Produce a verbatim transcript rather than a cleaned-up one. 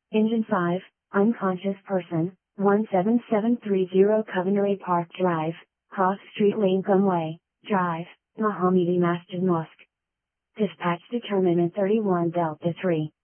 Engine five, unconscious person, one seven seven three zero Covenary Park Drive, Cross Street Lane Gumway, Drive, Mohammedi Masjid Mosque. Dispatch determinant thirty-one Delta three.